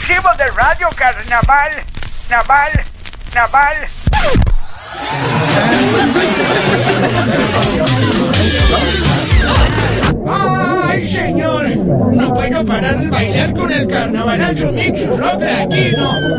Recibo de Radio Carnaval, Naval. ¡Ay, señor! No puedo parar de bailar con el carnavalazo Mix Rock latino.